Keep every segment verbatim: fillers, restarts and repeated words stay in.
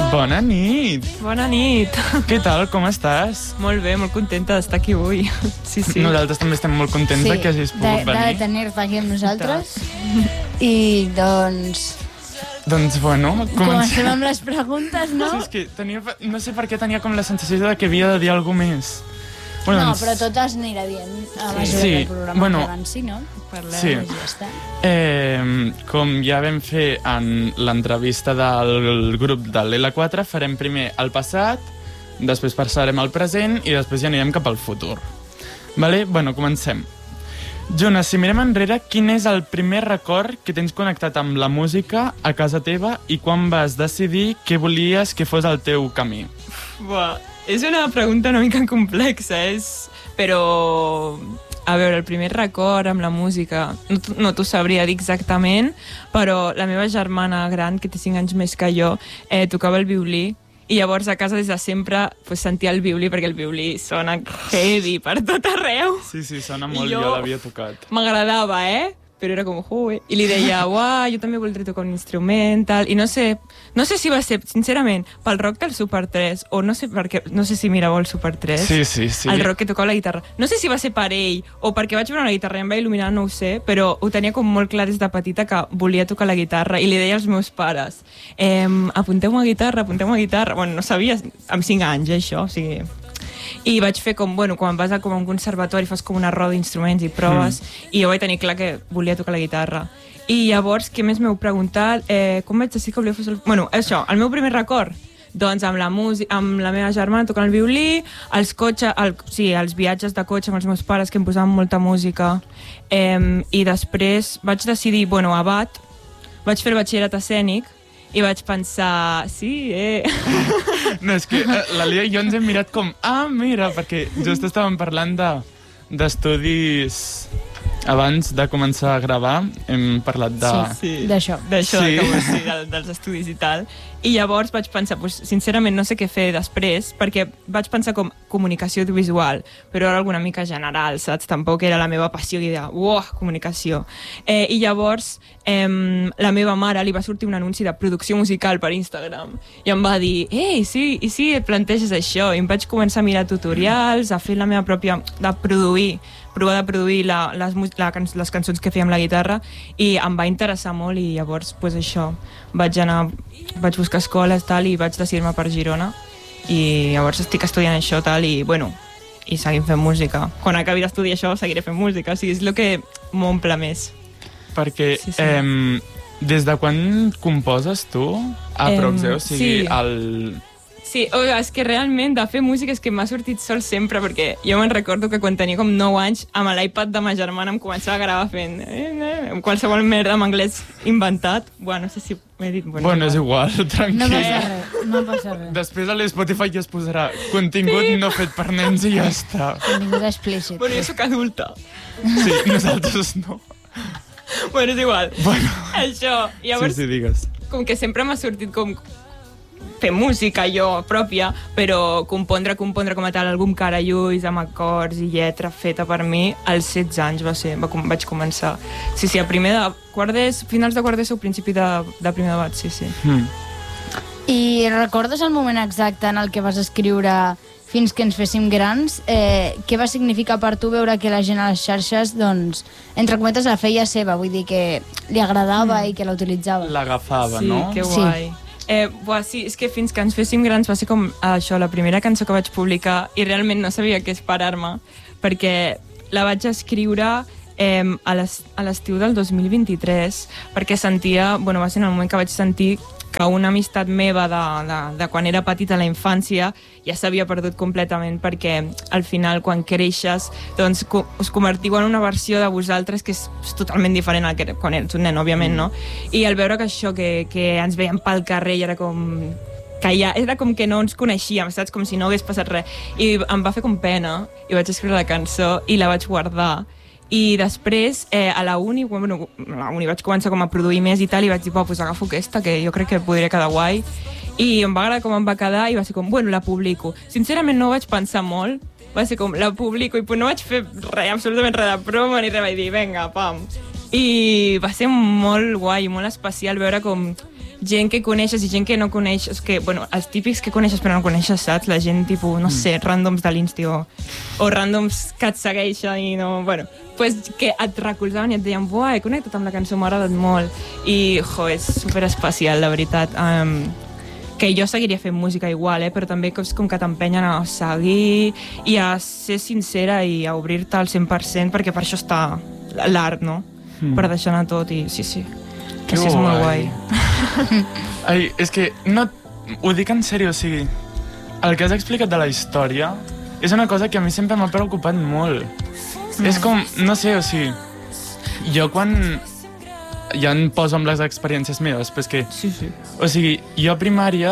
Bona nit! Bona nit! Què tal, com estàs? Molt bé, molt contenta d'estar aquí avui. Sí, sí. Nosaltres també estem molt contents sí, de que hagis pogut de, venir. de tenir-te aquí amb nosaltres. I doncs... Doncs bueno, comencem. Comencem amb les preguntes, no? Sí, és que tenia, no sé per què tenia com la sensació de que havia de dir alguna més. Bueno, no, doncs... però tot es anirà dient a mesura sí. del programa bueno, que avanci, no? Parlem sí. I ja està. Eh, com ja vam fer en l'entrevista del grup de l'L quatre, farem primer el passat, després passarem al present i després ja anirem cap al futur. Vale? Bueno, comencem. Jonas, si mirem enrere, quin és el primer record que tens connectat amb la música a casa teva i quan vas decidir què volies que fos el teu camí? Buah, és una pregunta una mica complexa, és... però... A veure, el primer record amb la música, no, no t'ho sabria dir exactament, però la meva germana gran, que té cinc anys més que jo, eh, tocava el violí, i llavors a casa des de sempre pues, sentia el violí, perquè el violí sona heavy per tot arreu. Sí, sí, sona molt, jo, jo l'havia tocat. M'agradava, eh? Però era com, ui. I li deia, uah, jo també voldré tocar un instrument, tal. I no sé, no sé si va ser, sincerament, pel rock del Super tres, o no sé perquè, no sé si miràveu el Super tres. Sí, sí, sí. El rock que tocava la guitarra. No sé si va ser per ell, o perquè vaig veure una guitarra i em va il·luminar, no ho sé, però ho tenia com molt clar des de petita que volia tocar la guitarra, i li deia als meus pares, eh, apunteu una guitarra, apunteu una guitarra. Bueno, no sabia, amb cinc anys, eh, això, o sigui... I vaig fer com, bueno, quan vas a, com a un conservatori fas com una roda d'instruments i proves, mm. i jo vaig tenir clar que volia tocar la guitarra. I llavors, què més m'heu preguntat? Eh, com vaig decidir que volia fer... El... Bueno, això, el meu primer record, doncs amb la música, amb la meva germana tocant el violí, els cotxes, el, sí, els viatges de cotxe amb els meus pares que em posaven molta música, eh, i després vaig decidir, bueno, a B A T, vaig fer el batxillerat escènic, i vaig pensar, sí, eh... No, és que eh, la Lia i jo ens hem mirat com, ah, mira, perquè just estàvem parlant de d'estudis... Abans de començar a gravar hem parlat de... Sí, sí. d'això. D'això, sí. que, sí, de, dels estudis i tal. I llavors vaig pensar, pues, sincerament no sé què fer després, perquè vaig pensar com comunicació audiovisual, però era alguna mica general, saps? Tampoc era la meva passió i de, uah, comunicació. Eh, I llavors eh, la meva mare li va sortir un anunci de producció musical per Instagram i em va dir, ei, sí, i sí, et planteges això? I em vaig començar a mirar tutorials, a fer la meva pròpia... de produir provar de produir la, les, la, les cançons que feia amb la guitarra i em va interessar molt i llavors pues, això, vaig anar vaig buscar escoles tal, i vaig decidir-me per Girona i llavors estic estudiant això tal, i bueno, i seguim fent música. Quan acabi d'estudiar això seguiré fent música, o sigui, és el que m'omple més. Perquè sí, sí. Eh, des de quan composes tu a Proxeu? O sigui, sí. el... Sí, o, és que realment de fer música és que m'ha sortit sol sempre, perquè jo me'n recordo que quan tenia com nou anys amb l'iPad de ma germana em començava a gravar fent eh, eh, qualsevol merda en anglès inventat. Bueno, no sé si m'he dit... Bueno, bueno és igual, tranquil. No passa res, no passa res. Després a l'Spotify ja es posarà contingut sí. no fet per nens i ja està. Contingut explícit. Bueno, jo soc adulta. Sí, nosaltres no. Bueno, és igual. Bueno. Això. Llavors, sí, sí, digues. Com que sempre m'ha sortit com... fer música jo pròpia, però compondre, compondre com a tal, algun carallulls amb acords i lletra feta per mi, als setze anys va ser, va, vaig començar. Sí, sí, a primer de quart d'ESO, finals de quart d'ESO, principi de, de primer de B A T, sí, sí. Mm. I recordes el moment exacte en el que vas escriure Fins que ens féssim grans? Eh, què va significar per tu veure que la gent a les xarxes, doncs, entre cometes, la feia seva, vull dir que li agradava mm. i que la utilitzava? L'agafava, sí, no? Sí, que guai. Sí. Eh, buah, sí, és que Fins que ens féssim grans va ser com això, la primera cançó que vaig publicar i realment no sabia què esperar-me perquè la vaig escriure eh, a l'estiu del dos mil vint-i-tres perquè sentia, bueno, va ser en el moment que vaig sentir que una amistat meva de, de, de quan era petita a la infància ja s'havia perdut completament perquè al final quan creixes doncs co us convertiu en una versió de vosaltres que és, és totalment diferent al que quan ets un nen, òbviament, no? I al veure que això, que, que ens veiem pel carrer i era com... que ja era com que no ens coneixíem, saps? Com si no hagués passat res. I em va fer com pena i vaig escriure la cançó i la vaig guardar. I després, eh, a la uni, bueno, a la uni vaig començar com a produir més i tal, i vaig dir, pues agafo aquesta, que jo crec que podria quedar guai. I em va agradar com em va quedar, i va ser com, bueno, la publico. Sincerament no vaig pensar molt, va ser com, la publico, i pues no vaig fer res, absolutament res de promo, ni res, vaig dir, venga, pam. I va ser molt guai, molt especial veure com gent que coneixes i gent que no coneixes, que, bueno, els típics que coneixes però no coneixes, saps? La gent, tipus, no sé, randoms de l'Insti o, o randoms que et segueixen i no... Bueno, pues que et recolzaven i et deien buah, he connectat amb la cançó, m'ha agradat molt. I, jo, és superespecial, la veritat. Um, que jo seguiria fent música igual, eh? Però també és com que t'empenyen a seguir i a ser sincera i a obrir-te al cent per cent, perquè per això està l'art, no? Mm. Per deixar anar tot i sí, sí. Que sí, és molt guai. Ai, és que no... Ho dic en sèrio, o sigui, el que has explicat de la història és una cosa que a mi sempre m'ha preocupat molt. Mm. És com, no sé, o sigui, jo quan... Ja em poso amb les experiències meves, però és que... Sí, sí. O sigui, jo a primària,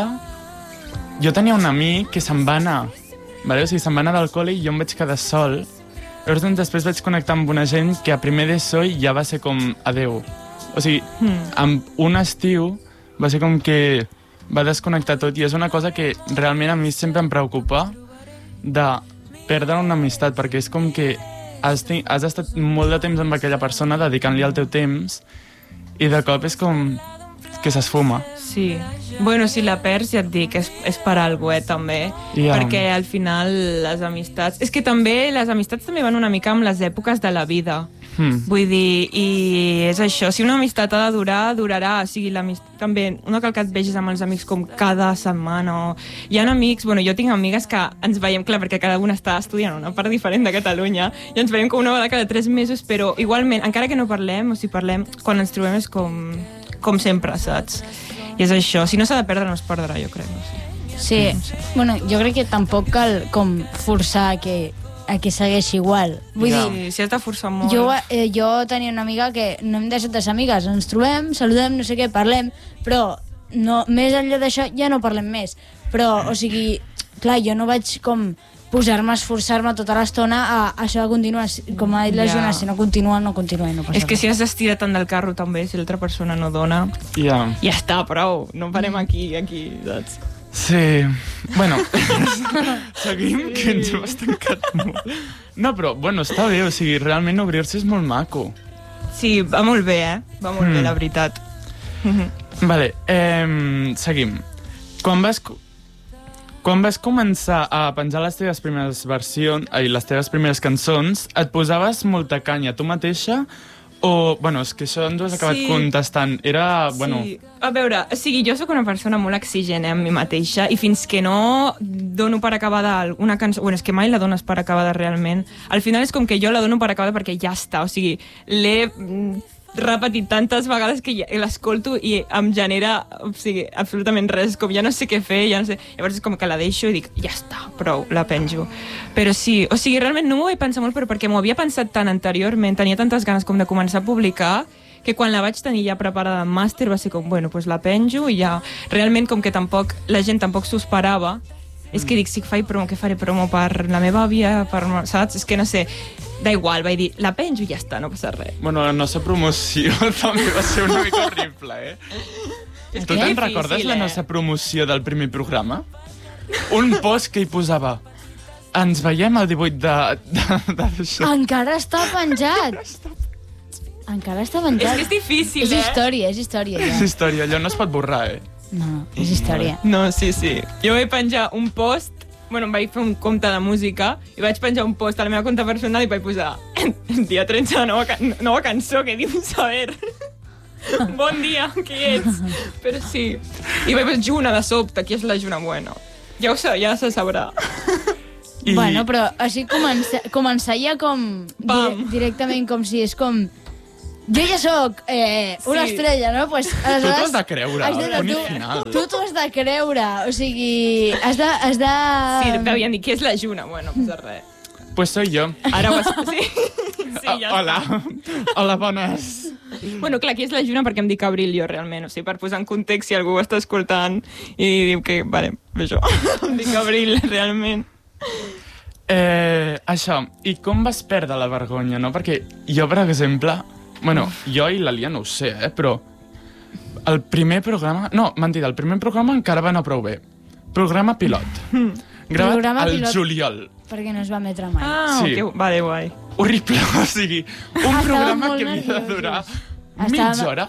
jo tenia un amic que se'n va anar, vale? O sigui, se'n va anar del col·le i jo em vaig quedar sol. Llavors, doncs, després vaig connectar amb una gent que a primer d'ESO ja va ser com adeu. O sigui, mm. amb un estiu va ser com que va desconnectar tot i és una cosa que realment a mi sempre em preocupa de perdre una amistat, perquè és com que has, has estat molt de temps amb aquella persona dedicant-li el teu temps i de cop és com que s'esfuma. Sí. Bueno, si la perds, ja et dic, és, és per algú, eh, també. Yeah. Perquè al final les amistats... És que també les amistats també van una mica amb les èpoques de la vida. Hmm. Vull dir, i és això. Si una amistat ha de durar, durarà. O sigui, l'amistat també, no cal que et vegis amb els amics com cada setmana. O... Hi ha amics, bueno, jo tinc amigues que ens veiem, clar, perquè cada una està estudiant una part diferent de Catalunya, i ens veiem com una vegada cada tres mesos, però igualment, encara que no parlem, o si parlem, quan ens trobem és com... com sempre, saps? I és això. Si no s'ha de perdre, no es perdrà, jo crec. No sé. Sí. No sé. Bueno, jo crec que tampoc cal com forçar a que, a que segueixi igual. Vull ja. dir... Sí, si has de forçar molt... Jo, eh, jo tenia una amiga que no hem deixat de ser amigues. Ens trobem, saludem, no sé què, parlem, però no, més enllà d'això ja no parlem més. Però, o sigui, clar, jo no vaig com... posar-me a esforçar-me tota l'estona a això de continuar, com ha dit la Joana, si no continua, no continua i no passa És que res. si has d'estirar tant del carro també, si l'altra persona no dona, yeah. ja està, prou, no parem aquí, aquí, saps? Sí, bueno, seguim, sí. Que ens ho has tancat molt. No, però, bueno, està bé, o sigui, realment obrir-se és molt maco. Sí, va molt bé, eh? Va molt mm. bé, la veritat. Vale, eh, seguim. Quan vas... Quan vas començar a penjar les teves primeres versions, ai, les teves primeres cançons, et posaves molta canya tu mateixa o, bueno, és que això ens ho has acabat sí. contestant. Era, bueno... Sí. A veure, o sigui, jo sóc una persona molt exigent eh, amb mi mateixa i fins que no dono per acabada una cançó... Bueno, és que mai la dones per acabada realment. Al final és com que jo la dono per acabada perquè ja està, o sigui, l'he... repetit tantes vegades que ja l'escolto i em genera, o sigui, absolutament res, com ja no sé què fer, ja no sé... Llavors és com que la deixo i dic, ja està, prou, la penjo. Però sí, o sigui, realment no m'ho vaig pensar molt, però perquè m'ho havia pensat tant anteriorment, tenia tantes ganes com de començar a publicar, que quan la vaig tenir ja preparada en màster va ser com, bueno, pues la penjo i ja... Realment, com que tampoc, la gent tampoc s'ho esperava, és que dic, si faig promo, què faré promo per la meva àvia, per, saps? És que no sé, da igual, vaig dir, la penjo i ja està, no passa res. Bueno, la nostra promoció també va ser una mica horrible, eh? Tu te'n recordes eh? la nostra promoció del primer programa? Un post que hi posava, ens veiem el divuit de... de, de, de Encara està penjat! Encara està penjat. És que és difícil, és eh? És història, és història. Ja. És història, allò no es pot borrar, eh? No, és història. No, sí, sí. Jo vaig penjar un post, bueno, em vaig fer un compte de música i vaig penjar un post a la meva compte personal i vaig posar dia tretze, nova, can nova cançó que diu saber. Bon dia, qui ets? Però sí. I vaig posar Juna de sobte, qui és la Juna Bueno? Ja ho sé, ja se sabrà. I... Bueno, però així comença, començaria com... Di directament com si és com... Jo ja soc eh, una sí. estrella, no? Pues, tu t'ho has de creure, al punt tu, final. Tu t'ho has de creure, o sigui, has de... Has de... Sí, m'havien dit, qui és la Juna? Bueno, pues res. Pues soy yo. Ara ho has... Sí, sí ja Hola. Està. Hola, bones. Bueno, clar, qui és la Juna perquè em dic Abril jo, realment, o sigui, per posar en context si algú ho està escoltant i diu que, vale, això, em dic Abril, realment. Eh, això, i com vas perdre la vergonya, no? Perquè jo, per exemple... Bueno, jo i l'Alia no ho sé, eh, però el primer programa... No, mentida, el primer programa encara va anar prou bé. Programa pilot. Gravat programa al pilot, juliol. Perquè no es va emetre mai. Ah, sí. Okay. Vale, guai. Horrible, o sigui, un Estava programa que havia de durar mitja hora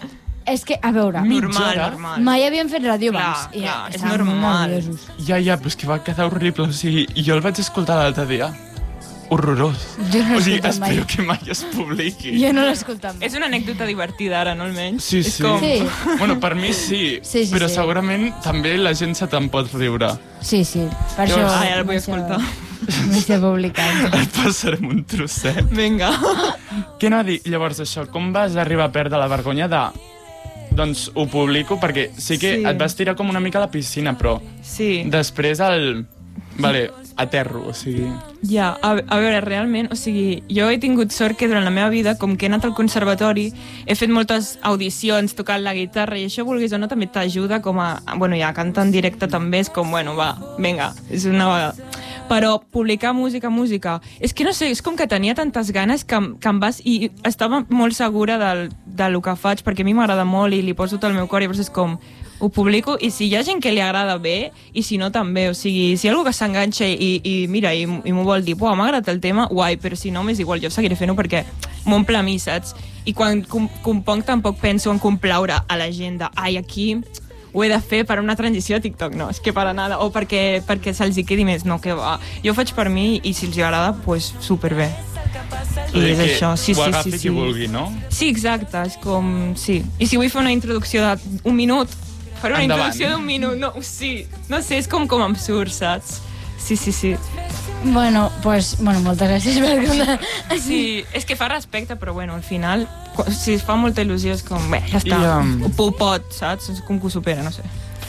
És que, a veure, Normal, hora? normal. mai havien fet ràdio Clar, abans. i clar, és estaven molt normal. nerviosos. Ja, ja, però és que va quedar horrible. O sigui, jo el vaig escoltar l'altre dia. Horrorós. Jo no l'he o sigui, escoltat mai. espero que mai es publiqui. Jo no l'he escoltat mai. És una anècdota divertida ara, no almenys? Sí, És sí. com... Sí. Bueno, per mi sí, Sí, sí, però sí. segurament també la gent se te'n pot riure. Sí, sí, per això... Llavors- Ah, ja el vull no sé- escoltar. No sé publicat. Et passarem un trosset. Vinga. Què no dir? Llavors, això, com vas arribar a perdre la vergonya de... Doncs ho publico, perquè sí que Sí. et vas tirar com una mica a la piscina, però Sí. després el... Vale, aterro, o sigui... Ja, a, a veure, realment, o sigui, jo he tingut sort que durant la meva vida, com que he anat al conservatori, he fet moltes audicions, tocant la guitarra, i això, vulguis o no, també t'ajuda com a... Bueno, ja, cantar en directe també és com, bueno, va, vinga, és una vegada. Però publicar música, música... És que no sé, és com que tenia tantes ganes que, em- que em vas... I estava molt segura del, del que faig, perquè a mi m'agrada molt i li poso tot el meu cor, i llavors és com... Ho publico, i si hi ha gent que li agrada bé, i si no també, o sigui, si hi ha algú que s'enganxa i, i mira, i, i m'ho vol dir, m'ha agradat el tema, guai, però si no, m'és igual, jo seguiré fent-ho perquè m'omple a mi, saps? I quan com, componc tampoc penso en complaure a la gent de, ai, aquí ho he de fer per una transició a TikTok, no, és que per nada, o perquè, perquè se'ls hi quedi més, no, que va. Jo ho faig per mi i si els hi agrada, doncs pues, superbé. I és que això, sí, ho sí, agafi sí, qui sí. vulgui, no? Sí, exacte, és com... Sí. I si vull fer una introducció d'un minut, faré una Endavant. introducció d'un minut, no, sí, no sé, és com, com absurd, saps? Sí, sí, sí. Bueno, pues, bueno, moltes gràcies per contar. Sí, és que fa respecte, però bueno, al final, quan- si es fa molta il·lusió, és com, bé, ja està, I, um, ho, ho pot, saps? És com que ho supera, no sé.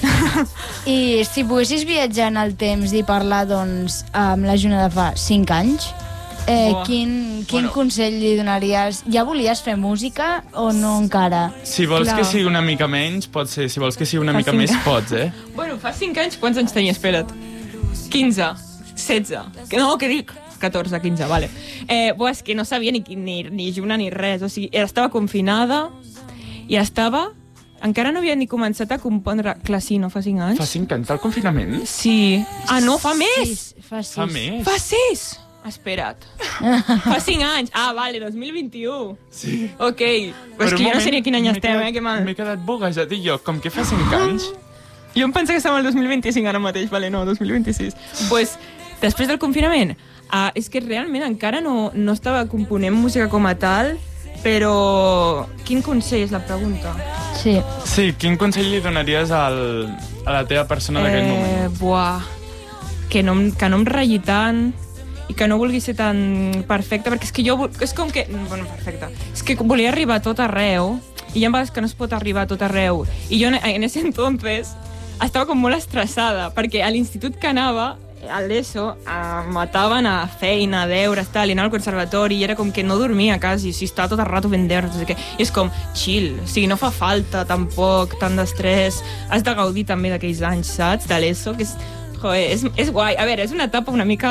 I si poguessis viatjar en el temps i parlar, doncs, amb la Juna de fa cinc anys, eh, Buah. quin, quin Bueno. consell li donaries? Ja volies fer música o no encara? Si vols Clar. que sigui una mica menys, pot ser. Si vols que sigui una Fa mica cinc. més, pots, eh? Bueno, fa cinc anys, quants anys tenia? Espera't. quinze, setze, no, què dic? catorze, quinze, vale. Eh, buah, és que no sabia ni, ni, ni Juna ni res, o sigui, estava confinada i estava... Encara no havia ni començat a compondre... Clar, sí, no fa cinc anys? Fa cinc anys del confinament? Sí. Ah, no, fa més! Sis, fa sis. Fa més? Fa sis! Espera't. Fa cinc anys. Ah, vale, dos mil vint-i-u. Sí. Ok. Però és Per un que jo no moment sé ni a quin any m'he estem, quedat- eh? Que mal. M'he quedat boguejat i jo, com que fa cinc anys... Jo em pensava que estava al dos mil vint-i-cinc ara mateix, vale, no, dos mil vint-i-sis. Pues, després del confinament, uh, és que realment encara no, no estava component música com a tal, però quin consell és la pregunta? Sí. Sí, quin consell li donaries al, a la teva persona d'aquell moment? Buah, que no, em- que no em ratlli tant i que no vulgui ser tan perfecta, perquè és que jo, vol- és com que, bueno, perfecta, és que volia arribar a tot arreu, i hi ha vegades que no es pot arribar a tot arreu, i jo en, en ese entonces estava com molt estressada, perquè a l'institut que anava, a l'ESO, eh, mataven a feina, a deures, tal, i anava al conservatori, i era com que no dormia quasi, o sigui, estava tot el rato fent deures, no sé què, i és com, chill, o sigui, no fa falta tampoc tant d'estrès, has de gaudir també d'aquells anys, saps, de l'ESO, que és, joder, és, és guai, a veure, és una etapa una mica,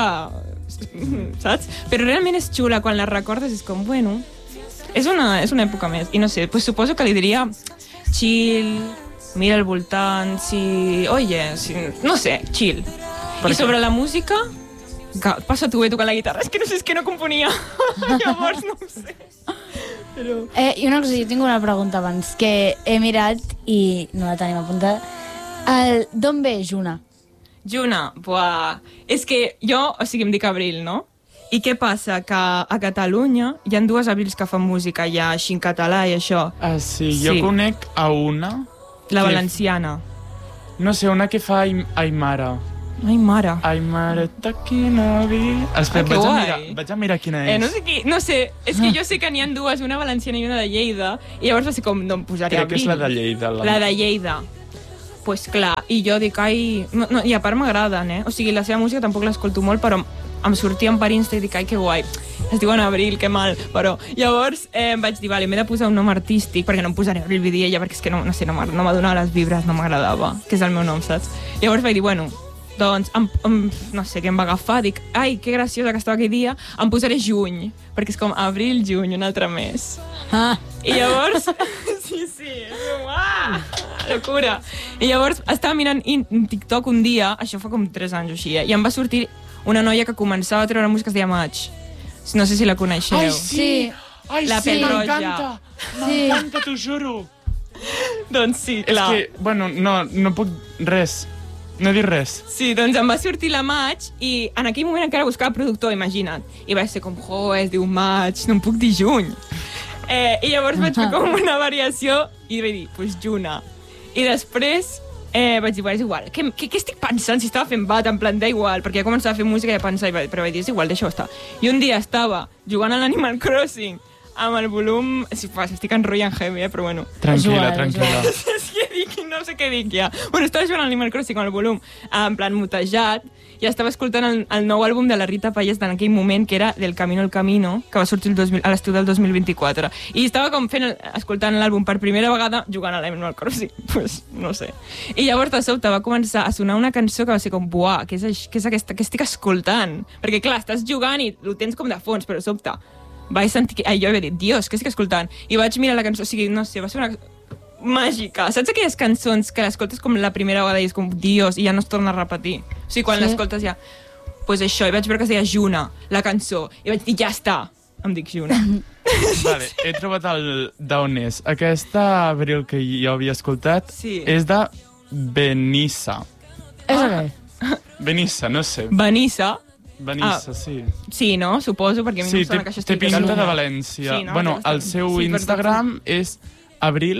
saps, però realment és xula, quan la recordes és com, bueno, és una, és una època més, i no sé, pues suposo que li diria chill, mira al voltant, si, oye, si, no sé, chill. Per I què? sobre la música, que, passa tu bé tocant la guitarra, és que no sé, és que no componia, llavors no ho sé. Però... Eh, I una cosa, jo tinc una pregunta abans, que he mirat i no la tenim apuntada. El- D'on ve Juna? Juna, buah, és que jo, o sigui, em dic Abril, no? I què passa? Que a Catalunya hi ha dues Abrils que fan música ja així en català i això. Ah, sí, jo Sí. conec a una... La que- valenciana. No sé, una que fa Aim- Aimara. Ai, mare. Aimara Takinavi... Espera, Ah, que vaig, a guai. mirar, vaig a mirar quina és. Eh, no sé qui, no sé, és que jo sé que n'hi ha dues, una valenciana i una de Lleida, i llavors va ser com, no em posaré Crec que és Abril. la de Lleida. La, La de Lleida. Pues clar, i jo dic, ai... No, no, I a part m'agraden, eh? O sigui, la seva música tampoc l'escolto molt, però em sortien per Insta i dic, ai, que guai. Es diuen Abril, que mal. Però llavors eh, em vaig dir, vale, m'he de posar un nom artístic, perquè no em posaré Abril Vidiella, perquè és que no, no sé, no m'ha no m'ha donat les vibres, no m'agradava, que és el meu nom, saps? Llavors vaig dir, bueno, doncs, em, em, no sé què em va agafar, dic, ai, que graciosa que estava aquell dia, em posaré juny, perquè és com abril, juny, un altre mes. Ah, I llavors... sí, sí, és com... Ah, locura. I llavors estava mirant in, in TikTok un dia, això fa com tres anys o així, eh, i em va sortir una noia que començava a treure música que es deia Maig. No sé si la coneixeu. Ai, sí. Ai, La sí, pell roja. m'encanta. Sí. M'encanta, t'ho juro. Doncs sí, És clar. que, bueno, no, no puc res. No he dit res. Sí, doncs em va sortir la maig i en aquell moment encara buscava productor, imagina't. I vaig ser com, jo, es diu maig, no em puc dir juny. Eh, I llavors vaig fer com una variació i vaig dir, pues Juna. I després eh, vaig dir, bueno, és igual, què, què, què estic pensant? Si estava fent bat, en plan, da igual, perquè ja començava a fer música i ja pensava, però vaig dir, és igual, deixa-ho estar. I un dia estava jugant a l'Animal Crossing amb el volum... Sí, pues, estic enrotllant heavy, eh, però bueno. Tranquil·la, igual, és tranquil·la. És que dic, no sé què dic ja. Bueno, estava jugant a l'Animal Crossing amb el volum en plan mutejat i estava escoltant el, el nou àlbum de la Rita Payés d'en aquell moment, que era Del Camino al Camino, que va sortir el dos mil, a l'estiu del dos mil vint-i-quatre. I estava com fent, el, escoltant l'àlbum per primera vegada jugant a l'Animal Crossing. Pues, no sé. I llavors de sobte va començar a sonar una cançó que va ser com, buah, què és, què és aquesta, què estic escoltant? Perquè clar, estàs jugant i ho tens com de fons, però de sobte vaig sentir que... Ai, jo havia dit, Dios, què estic escoltant? I vaig mirar la cançó, o sigui, no sé, va ser una... màgica. Saps aquelles cançons que l'escoltes com la primera vegada i és com, Dios, i ja no es torna a repetir? O sigui, quan Sí. l'escoltes ja... Pues això, i vaig veure que es deia Juna, la cançó, i vaig dir, ja està, em dic Juna. Vale, he trobat el d'on és. Aquesta Abril que jo havia escoltat Sí. és de Benissa. És okay. Benissa, no sé. Benissa, Benissa, Ah. sí. sí, no? Suposo, perquè a mi Sí, no em té, sona que això té estigui pinta de Catalunya. València. Sí, no? Bueno, Ja el està. seu Sí, per Instagram és Abril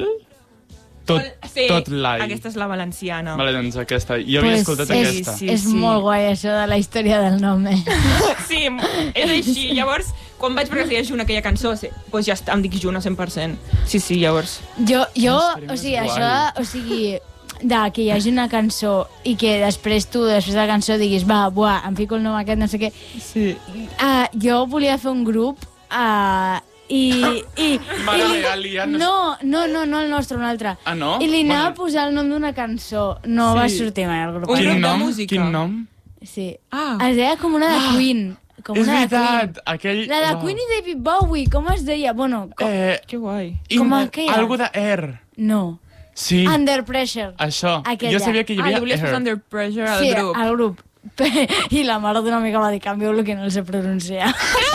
tot, Sí, tot live. aquesta és la valenciana. Vale, doncs aquesta. Jo havia Pues escoltat és, aquesta. sí. és molt guai això de la història del nom, eh? Sí, és així. Llavors, quan vaig veure que es deia Juna, aquella cançó, sí, doncs ja està, em dic Juna cent per cent. Sí, sí, llavors... Jo, jo Estaria o sigui, més això, guai. o sigui, de que hi hagi una cançó i que després tu, després de la cançó, diguis, va, buah, em fico el nom aquest, no sé què. Sí. Uh, jo volia fer un grup uh, i... i Mare i li- meva, liant- no, no, no, no el nostre, un altre. Ah, no? I li anava Bueno. a posar el nom d'una cançó. No Sí. va sortir mai el grup. Un Quin grup de nom? música. Quin nom? Sí. Ah. Es deia com una de Queen. Com És una de veritat, Queen. aquell... La de Uau. Queen i David Bowie, com es deia? Bueno, com... Eh, Que guai. i com aquella. algo de Air. no. Sí, Under Pressure. això. Aquella. Jo sabia que hi Ah, havia li volies posar Air. Under Pressure al Sí, grup. al grup. I la mare d'una amiga va dir, canvieu-lo que no el sé pronunciar.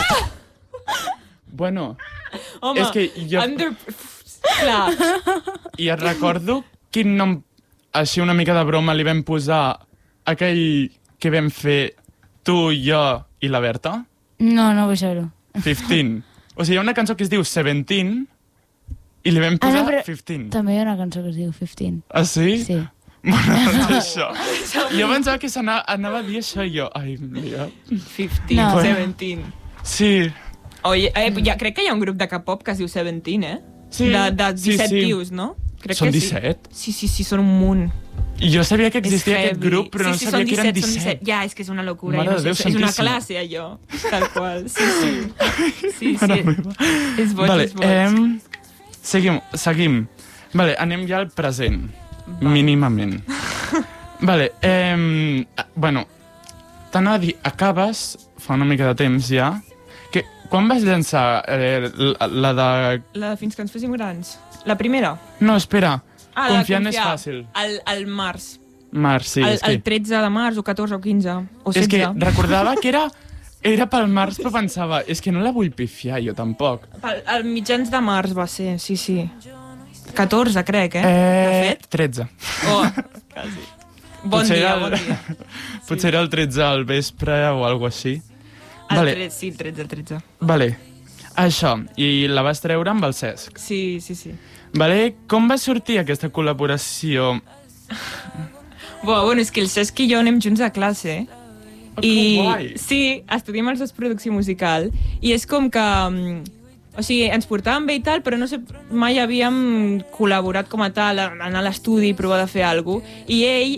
Bueno, Home, és que jo- Under... Clar. i et recordo quin nom, així una mica de broma, li vam posar aquell que vam fer tu, jo i la Berta? No, no vull saber-ho. quinze. O sigui, hi ha una cançó que es diu Seventeen i li vam posar Ah, no, però quinze. també hi ha una cançó que es diu quinze. Ah, sí? Sí. Bueno, doncs això. Jo pensava que s'anava anava a dir això i jo. Ai, mira. quinze, No. seventeen. Sí. Oye, eh, ja, crec que hi ha un grup de K-pop que es diu Seventeen, eh? Sí. De, de Sí, disset sí. tios, no? Crec Són que disset? Sí. sí, sí, sí, són un munt. I jo sabia que existia És aquest heavy. grup, però sí, no sí, sabia són que eren disset, són disset. disset. Ja, és que és una locura. Mare jo no de Déu sé, és una santíssima. classe, allò. Tal qual. Sí, sí. Sí, Mare sí. meva. És boig, Vale, és boig. em, seguim, seguim. Vale, anem ja al present. Mínimament. Vale, em, bueno, t'anava a dir, acabes, fa una mica de temps ja, que quan vas llançar eh, la, la de... La de Fins que ens féssim grans. La primera. No, espera, Ah, la de confiant és confiar. fàcil. Al, al març. Març, sí, el, és que... el tretze de març, o catorze, o quinze, o És que setze. recordava que era, era pel març, però pensava, és que no la vull pifiar jo tampoc. Pel, al mitjans de març va ser, sí, sí. catorze, crec, eh? de Eh, fet. tretze. Oh, quasi. Bon Potser dia, era el- bon dia. Potser era el tretze al vespre o alguna així. El Vale. tretze, sí, el tretze, el tretze. Vale, això, i la vas treure amb el Cesc. Sí, sí, sí. Vale, com va sortir aquesta col·laboració? Bo, bueno, és que el Cesc i jo anem junts a classe. Oh, que I guai. sí, estudiem els dos producció musical i és com que mm, o sigui, ens portàvem bé i tal, però no sé, mai havíem col·laborat com a tal, anar a l'estudi i provar de fer alguna cosa. I ell